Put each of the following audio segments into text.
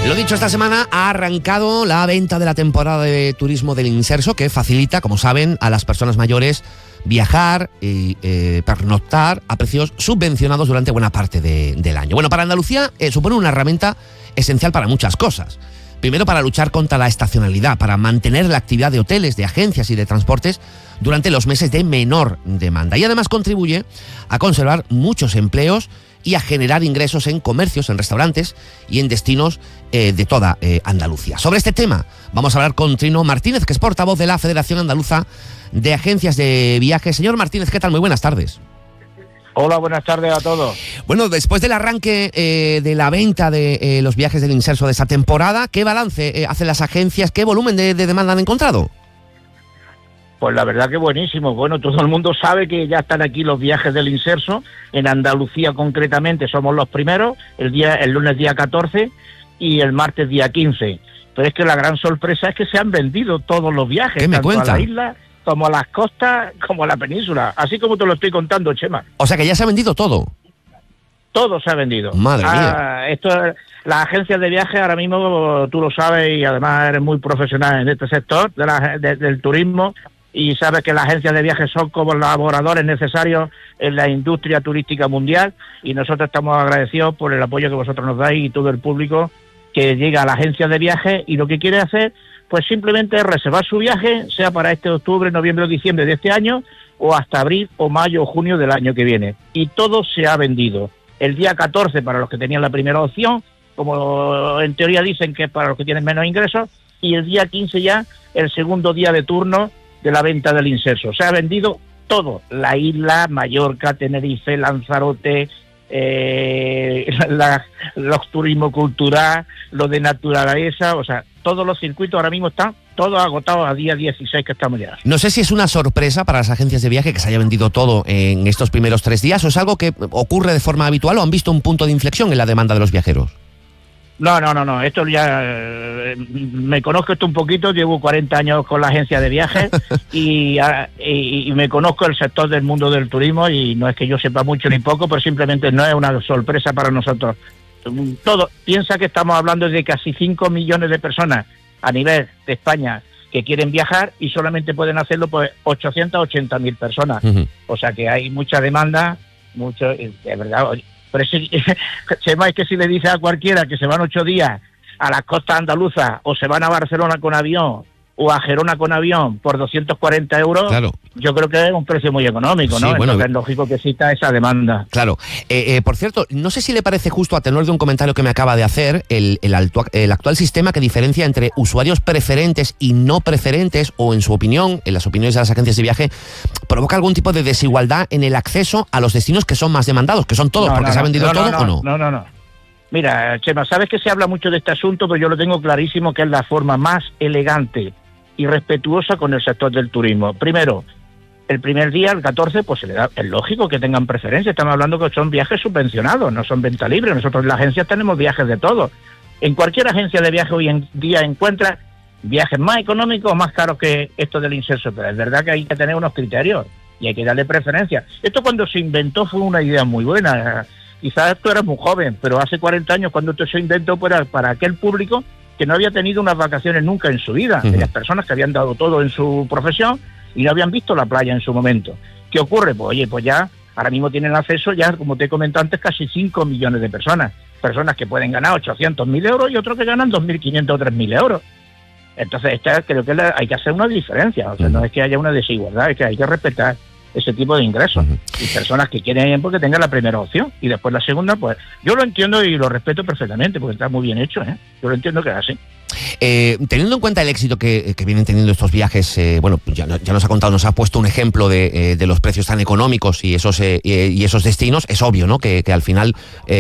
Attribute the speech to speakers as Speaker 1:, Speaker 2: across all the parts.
Speaker 1: Lo dicho, esta semana ha arrancado la venta de la temporada de turismo del Inserso, que facilita, como saben, a las personas mayores viajar y pernoctar a precios subvencionados durante buena parte del año. Bueno, para Andalucía supone una herramienta esencial para muchas cosas. Primero, para luchar contra la estacionalidad, para mantener la actividad de hoteles, de agencias y de transportes durante los meses de menor demanda. Y además contribuye a conservar muchos empleos y a generar ingresos en comercios, en restaurantes y en destinos de toda Andalucía. Sobre este tema vamos a hablar con Trino Martínez, que es portavoz de la Federación Andaluza de Agencias de Viajes. Señor Martínez, ¿qué tal? Muy buenas tardes.
Speaker 2: Hola, buenas tardes a todos.
Speaker 1: Bueno, después del arranque de la venta de los viajes del Inserso de esta temporada, ¿qué balance hacen las agencias? ¿Qué volumen de demanda han encontrado?
Speaker 2: Pues la verdad que buenísimo. Bueno, todo el mundo sabe que ya están aquí los viajes del Inserso. En Andalucía concretamente somos los primeros, el lunes día 14 y el martes día 15. Pero es que la gran sorpresa es que se han vendido todos los viajes,
Speaker 1: ¿Qué me
Speaker 2: tanto
Speaker 1: cuenta?
Speaker 2: a la isla como a las costas, como a la península. Así como te lo estoy contando, Chema.
Speaker 1: O sea que ya se ha vendido todo.
Speaker 2: Todo se ha vendido.
Speaker 1: Madre mía.
Speaker 2: Las agencias de viaje ahora mismo, tú lo sabes y además eres muy profesional en este sector del turismo, y sabes que las agencias de viajes son como colaboradores necesarios en la industria turística mundial, y nosotros estamos agradecidos por el apoyo que vosotros nos dais y todo el público que llega a la agencia de viajes y lo que quiere hacer pues simplemente es reservar su viaje, sea para este octubre, noviembre o diciembre de este año, o hasta abril o mayo o junio del año que viene. Y todo se ha vendido. El día 14 para los que tenían la primera opción, como en teoría dicen que es para los que tienen menos ingresos, y el día 15 ya el segundo día de turno de la venta del Inserso. Se ha vendido todo, la isla, Mallorca, Tenerife, Lanzarote, los turismo cultural, lo de naturaleza, o sea, todos los circuitos ahora mismo están todos agotados a día 16 que estamos ya.
Speaker 1: No sé si es una sorpresa para las agencias de viaje que se haya vendido todo en estos primeros 3 días, o es algo que ocurre de forma habitual, o han visto un punto de inflexión en la demanda de los viajeros.
Speaker 2: No, esto ya me conozco esto un poquito, llevo 40 años con la agencia de viajes y me conozco el sector del mundo del turismo, y no es que yo sepa mucho ni poco, pero simplemente no es una sorpresa para nosotros. Todo, piensa que estamos hablando de casi 5 millones de personas a nivel de España que quieren viajar y solamente pueden hacerlo pues 880.000 personas. Uh-huh. O sea que hay mucha demanda, mucho, de verdad. Pero es que si le dices a cualquiera que se van 8 días a las costas andaluzas o se van a Barcelona con avión o a Gerona con avión por 240 euros, claro, yo creo que es un precio muy económico, ¿no? Sí, bueno, es lógico que exista esa demanda.
Speaker 1: Claro. Por cierto, no sé si le parece justo, a tenor de un comentario que me acaba de hacer, el actual sistema que diferencia entre usuarios preferentes y no preferentes, o en su opinión, en las opiniones de las agencias de viaje, provoca algún tipo de desigualdad en el acceso a los destinos que son más demandados, que son todos, porque se ha vendido todo, ¿o no?
Speaker 2: No. Mira, Chema, sabes que se habla mucho de este asunto, pero yo lo tengo clarísimo que es la forma más elegante y respetuosa con el sector del turismo. Primero, el primer día, el 14, pues se le da, es lógico que tengan preferencia. Estamos hablando que son viajes subvencionados, no son venta libre. Nosotros en la agencia tenemos viajes de todo. En cualquier agencia de viaje hoy en día encuentra viajes más económicos o más caros que esto del Inserso, pero es verdad que hay que tener unos criterios y hay que darle preferencia. Esto cuando se inventó fue una idea muy buena. Quizás tú eras muy joven, pero hace 40 años cuando esto se inventó para aquel público que no había tenido unas vacaciones nunca en su vida. Uh-huh. Las personas que habían dado todo en su profesión y no habían visto la playa en su momento. ¿Qué ocurre? Pues oye, pues ya ahora mismo tienen acceso, ya como te comenté antes, casi 5 millones de personas. Personas que pueden ganar 800.000 euros y otros que ganan 2.500 o 3.000 euros. Entonces creo que hay que hacer una diferencia. O sea, no es que haya una desigualdad, es que hay que respetar ese tipo de ingresos. Uh-huh. Y personas que quieren porque tengan la primera opción y después la segunda, pues yo lo entiendo y lo respeto perfectamente porque está muy bien hecho, ¿eh? Yo lo entiendo que es así.
Speaker 1: Teniendo en cuenta el éxito que vienen teniendo estos viajes, bueno, ya nos ha contado, nos ha puesto un ejemplo de los precios tan económicos y esos destinos, es obvio, ¿no?, que al final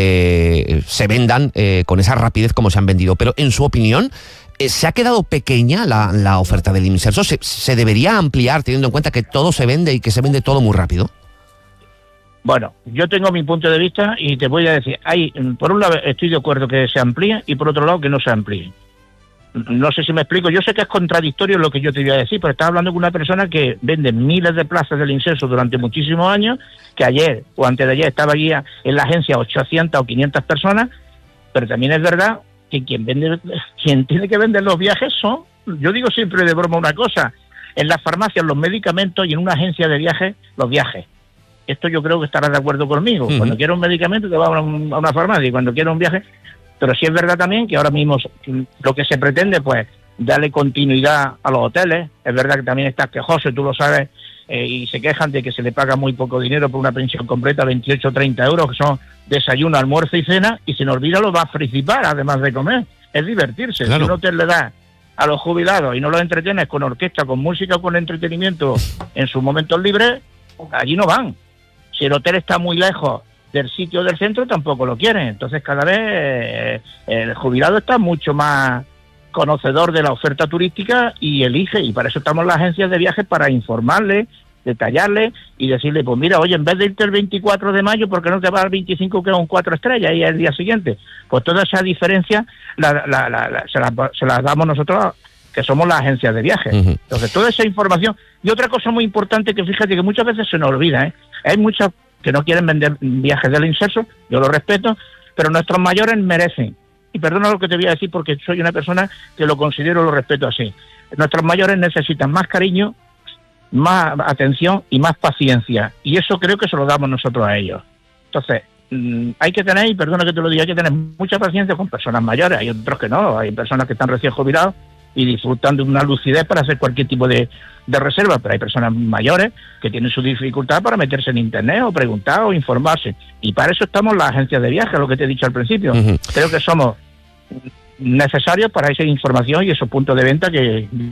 Speaker 1: se vendan con esa rapidez como se han vendido. Pero en su opinión, ¿se ha quedado pequeña la oferta del Inserso? ¿Se debería ampliar teniendo en cuenta que todo se vende y que se vende todo muy rápido?
Speaker 2: Bueno, yo tengo mi punto de vista y te voy a decir, por un lado estoy de acuerdo que se amplíe y por otro lado que no se amplíe. No sé si me explico, yo sé que es contradictorio lo que yo te voy a decir, pero estaba hablando con una persona que vende miles de plazas del Inserso durante muchísimos años, que ayer o antes de ayer estaba allí en la agencia 800 o 500 personas, pero también es verdad que quien tiene que vender los viajes son, yo digo siempre de broma una cosa, en las farmacias los medicamentos y en una agencia de viajes los viajes. Esto yo creo que estarás de acuerdo conmigo. Cuando quieres un medicamento te vas a una farmacia, y cuando quieres un viaje. Pero sí es verdad también que ahora mismo lo que se pretende, pues, darle continuidad a los hoteles. Es verdad que también está quejoso, tú lo sabes, y se quejan de que se le paga muy poco dinero por una pensión completa, 28 o 30 euros, que son desayuno, almuerzo y cena, y se nos olvida lo más principal, además de comer, es divertirse.
Speaker 1: Claro.
Speaker 2: Si un hotel le da a los jubilados y no los entretienes con orquesta, con música, con entretenimiento en sus momentos libres, allí no van. Si el hotel está muy lejos del sitio del centro, tampoco lo quieren. Entonces cada vez el jubilado está mucho más conocedor de la oferta turística y elige, y para eso estamos las agencias de viajes, para informarle, detallarle y decirle, pues mira, oye, en vez de irte el 24 de mayo, ¿por qué no te vas al 25 que es un 4 estrellas y el día siguiente? Pues toda esa diferencia se las damos nosotros, que somos las agencias de viajes. Entonces toda esa información. Y otra cosa muy importante que fíjate que muchas veces se nos olvida, hay muchas que no quieren vender viajes del inserso, yo lo respeto, pero nuestros mayores merecen, y perdona lo que te voy a decir porque soy una persona que lo considero, lo respeto así, nuestros mayores necesitan más cariño, más atención y más paciencia, y eso creo que se lo damos nosotros a ellos. Entonces, hay que tener, y perdona que te lo diga, hay que tener mucha paciencia con personas mayores, hay otros que no, hay personas que están recién jubilados y disfrutan de una lucidez para hacer cualquier tipo de reserva, pero hay personas mayores que tienen su dificultad para meterse en internet o preguntar o informarse, y para eso estamos las agencias de viaje, lo que te he dicho al principio. Creo que somos necesarios para esa información y esos puntos de venta que